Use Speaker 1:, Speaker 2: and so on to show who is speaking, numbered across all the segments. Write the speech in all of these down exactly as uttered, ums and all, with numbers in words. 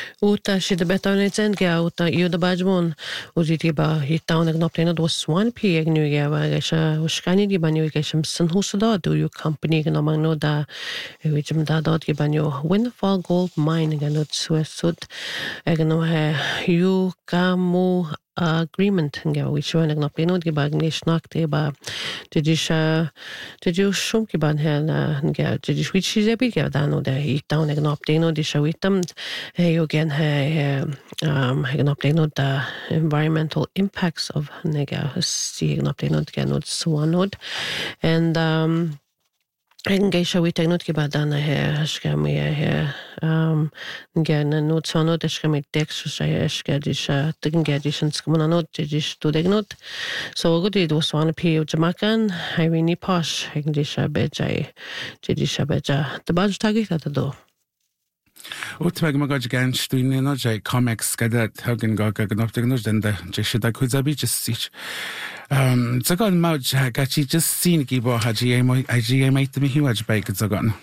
Speaker 1: Uta si de bet an ten ge uta i de bajmon uzi ti ba hi town ag nopte do swan pi ag nu ge wa ge sha uskani di banyo ge shim san husada do you company ge no mang no da wi jim da dot ge banyo Windfall Gold Mine ge no su sud ag no he you kamu agreement ge wi shwan ag nopte no ge ba ge snak te ba did you sha did you shum ge ban he na ge did you switch ze bi ge da no da hi town ag nopte no di sha witam hey again hey um I can update note the environmental impacts of nega see an update note again note swan note and um I can get show we take note about dana here skami here um again note swan note skami text so I skadi sha taking gadgets skama note just to the note so good it was one p jamakan I really posh I can just beja just beja the budget target at the door.
Speaker 2: Utmeg magad gan stuine no jay comics gada hagen ga ga gnoptig no denda jeshi da kuzabi just sich um zagan mauj gachi just seen gibo haji mo ig mate mi hiwaj bay zagan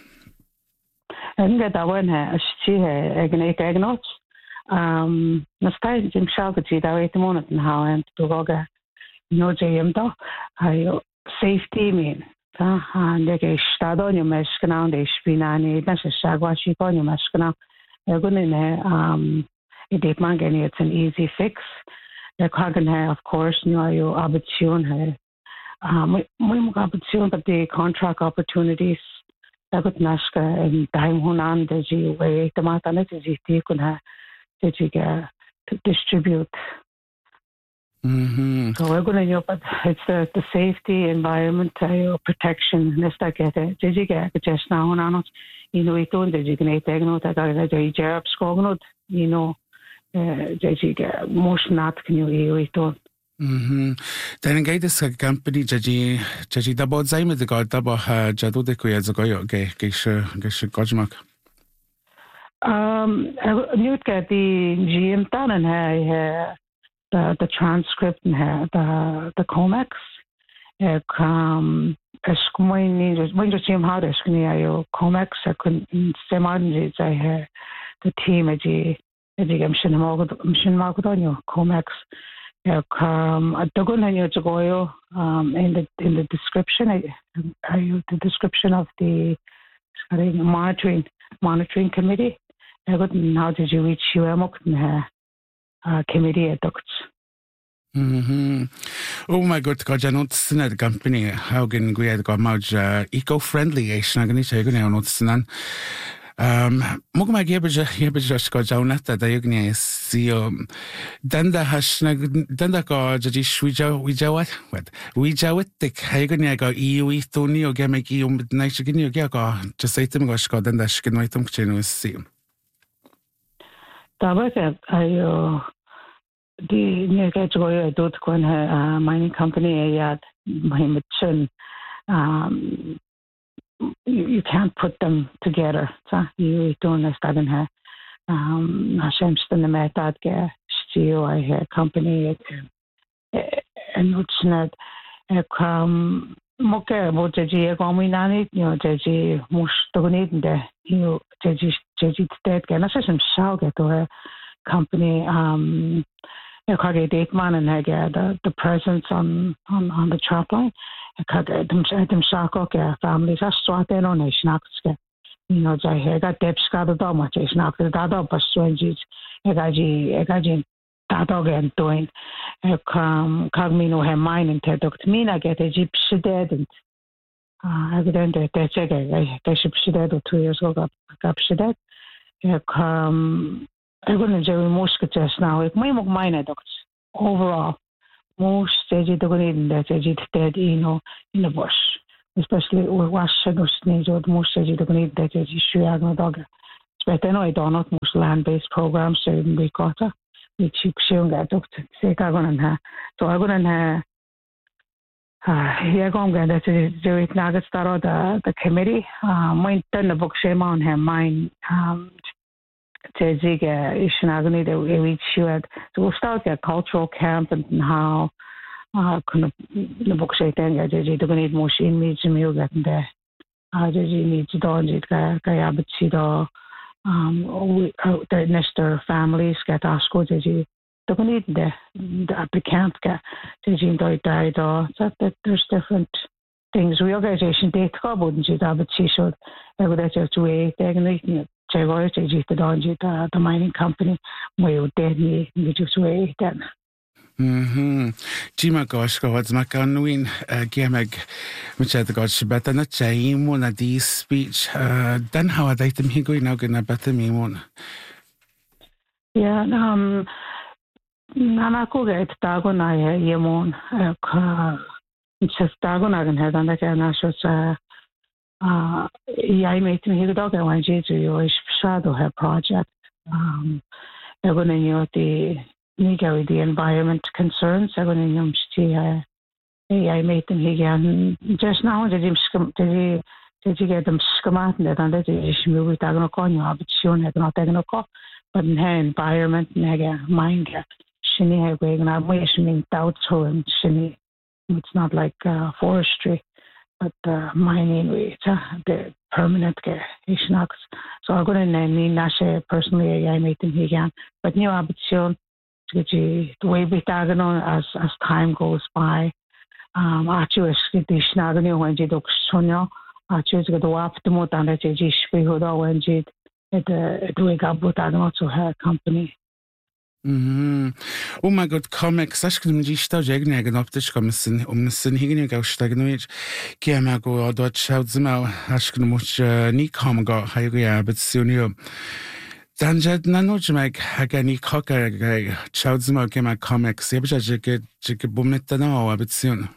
Speaker 3: Enga da wen ha shi ha egne egnot um na stai jim shagaji da wait monat na ha and to goga no jayem da ayo safety mean ta han de stado ni meskna de spinani na shagwa shi ko ni meskna egunine um it man gani it's an easy fix the kagan ha of course no ayo opportune ha um muy mo opportune but the contract opportunities dagot nashka and time hunan de ji way tamata na ji ti kun ha de ji ga to distribute.
Speaker 2: Mm-hmm.
Speaker 3: So we're going to but it's the, the safety environment uh, protection nesta get it did you get just now on you know it don't did you can take note that I got job scored you know uh did you get most not can you it don't
Speaker 2: mhm then guide this company jaji jaji da bod zaime de god da ba jadu de kuya zo go ge ge sh ge sh gojmak
Speaker 3: um new get the G M tan and ha the the transcript and the the comics uh, um as when you when you see how this can you comics I couldn't say man I have the team as you as you am shin mo shin mo ko you comics um I don't know to go um in the in the description I I the description of the sorry, monitoring monitoring committee I got now did you reach you am Uh, committee adopts.
Speaker 2: Mm-hmm. Oh my god, God, I noticed in the company how can we have got much uh, eco-friendly ish. I'm going to say, I noticed in um, Mog my gabage, gabage just got down at that. I can see um, then the hash, then the god, just we jaw, we jaw what? What? We jaw it, the Hagan, I got E U E, Tony, or Gamek, you nice again, you get just say to me, gosh, God, then the skin white tongue chain see.
Speaker 3: Tabaka ayo di nega joyo dot kon ha mining company ayat mahimutsun um you, you can't put them together so you don't understand ha um nashamstan metad ge steel I ha company and it's not um moke mo jeji gominani you know jeji mustognide you jeji jeji state ge nasam shao ge to company um kage date man and the the presence on on on the trap line kage them them shako ke families are swate no nation akske you know jai hega tips ka da ma che snak da da paswenji egaji egaji da da gen doing kam kagmino he mine and tedokt mina get egypt dead and uh evident that check I ship dead two years ago got dead kam I'm going to do most just now. If my mine adopts overall, most stage the going that stage dead, you know, in the bush, especially with wash shadows needs or most stage the going that is issue I no dog. But I know I don't not most land based programs so in the quarter, which you should get up to say I'm going to have. So I'm going to have. Here going that is do it now. Get started the the committee. Uh, mine turn the book shame on him. Mine um. Jejiga Ishnagani that we reach you at so we'll start a cultural camp and how uh kind the book say thing Jeji to need machine needs me get there uh Jeji needs to do it kaya but um we the Nester families get asked to you the need the the applicant get to you do die do so that there's different things reorganization date go wouldn't you that but she should I would have to wait technically to go to you the the mining company we would then you just wait then
Speaker 2: Mhm. Jima gosh go what's my canwin gemeg which I got better not chaim one a this speech uh then how I date him he going now gonna better me one.
Speaker 3: Yeah, um Nana ko get tago na yemon ka just tago na gan head and na so sa uh I made me he dog I want you to your shadow her project um I going to know the Niga the environment concerns I going to know she I made them he again just now did him did he did you get them schematen that and that is movie tago no con you but soon I not tago no co but in her environment nega mind shini have going on wishing doubt so and shini it's not like uh, forestry but uh, mining it's uh, the permanent care ishnaks so I'm going to name nashe personally I made them again but new option to the way we tagging as as time goes by um actually the snagani when you look sonyo actually to go up to more than that you speak with when you it it we got but I know to her company.
Speaker 2: Mhm. Oh my god, comics. Aš kad mđi šta žegne gan optič komisin umnisin higni ga štagnujč. Kiema go dort schaut zimau. Aš kad much ni kom go hayga but sunio. Dan jed na noč meg haga ni koka ga schaut zimau kiema comics. Jebja jeke jeke bumnetta na but sun.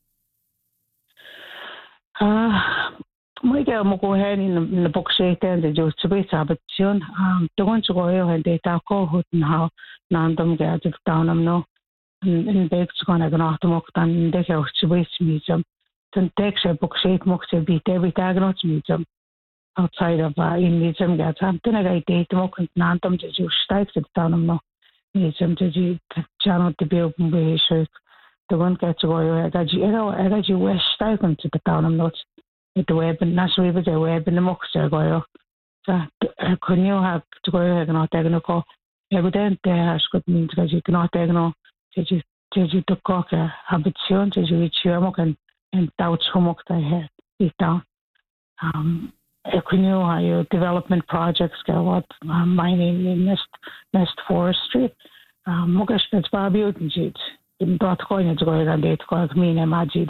Speaker 3: Ah my girl mo go ahead in the book sheet and the just to be sabation um the one to go and data ko hut now nandom ga to down am no in big to gonna go not mo tan de ga to be museum then takes a book sheet mo to be every tag not museum outside of uh, in museum ga something I date mo nandom to just start to down am no museum to you channel to be open be sure the one get to go I got you know I got you west start to the down am not the web and national was a web in the moxer go so couldn't you have to go not technical evident there could mean because you cannot techno did you did you to cock a habitation did you reach your and and doubt homework I had it down um couldn't you how your development projects go what mining in nest nest forestry um mogash it's baby and jit in dot coin to go and date called me and magic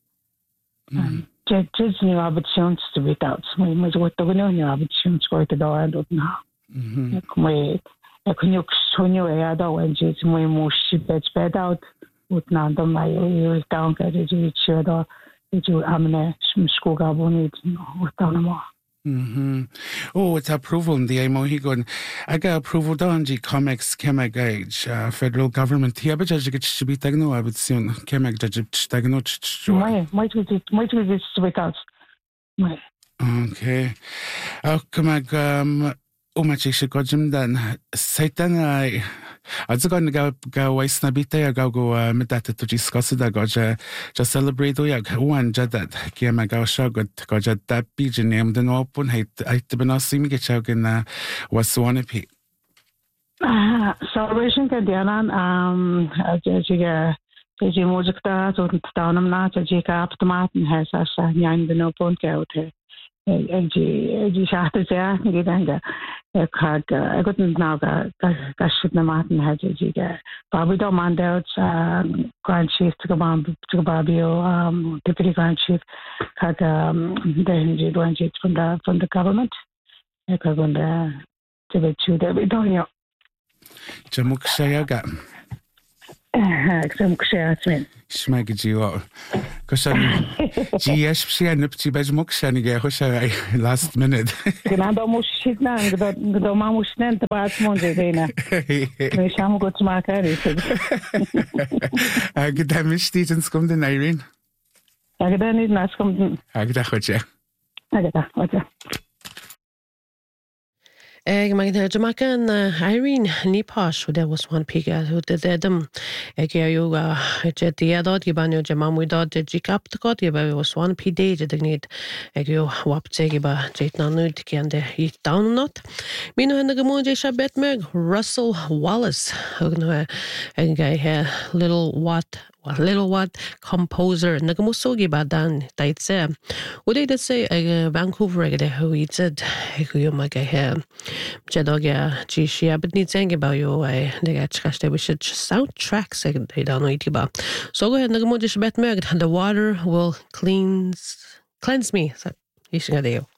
Speaker 3: just new opportunities to be out. My my what the new opportunities go to the door now. My I can you show you a other when just my most beds bed out with now the my you down get it you sure the you amne school gabon with down more.
Speaker 2: Mhm. Oh, it's approval in the imo he going. I got approval down G comics kemag age uh, federal government. He abaja get to be tagno I would soon kemag judge tagno.
Speaker 3: My my to my to this without my.
Speaker 2: Okay. Oh, kemag um oh my chick got Jim then. Satan I I'd go go go waste na bit there go go mit that to discuss it go just celebrate ya one jad that kema go show good go jad that be name the open hate I to be not see me get show in was one p
Speaker 3: Ah celebration ka dianan um jiga jiga music ta so downam na jiga automaten has as nyan the no point out here and ji ji schatte sehr gedanke er hat er gut now ga ga shit na maten hat ji ga babu do mandelt grand chief to go on to babio um deputy grand chief had um then ji do ji from the from the government er ka gonda to be to the donio
Speaker 2: jamuk shayaga
Speaker 3: exam kshatsmen
Speaker 2: Schmeckt ji auch. Kosan ji es psia nipti bez moksani ge hosha last minute.
Speaker 3: Genau da muss shit na da da ma muss nen ta pas monje dena. Ne sham gut maken is.
Speaker 2: Ah gedam steht ins kommt in Irene.
Speaker 3: Ja gedam nicht nas kommt.
Speaker 2: Ah gedam hoje.
Speaker 3: Ah gedam hoje.
Speaker 1: Ag mag na Jamaican Irene Nipash who there was one piga who did them ag you jet the other di banyo jama mu dod de jikap to got you was one p day de need ag you wap tegi ba jet na nud can de eat down not mino hen the mo je shabet meg Russell Wallace ag no ag guy little what little what composer nagamusogi ba dan taitse would they say ag Vancouver ag de who eats it ag you mag he Jedogia Gishia but needs saying about you I they we should soundtracks they don't know itiba. So go ahead nagamudish bet meg the water will cleanse cleanse me. So you